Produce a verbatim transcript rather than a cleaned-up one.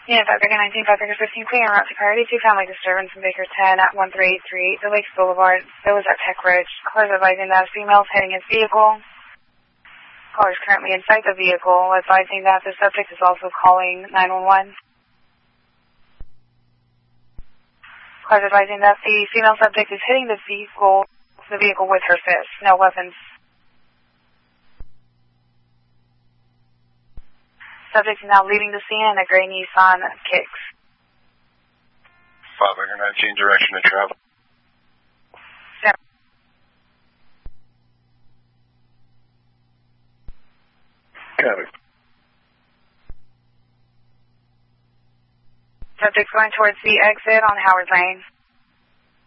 Yeah, five Baker nineteen, five Baker fifteen, clear en route to priority two family disturbance from Baker ten at one three eight three, the Lakes Boulevard. Village at Tech Ridge. Callers advising that a female is heading his vehicle. Caller is currently inside the vehicle, advising that the subject is also calling nine one one. Caller is advising that the female subject is hitting the vehicle, the vehicle with her fist. No weapons. Subject is now leaving the scene in a gray Nissan Kicks. five Baker nineteen, direction of travel. Yeah. Copy. Subject going towards the exit on Howard Lane.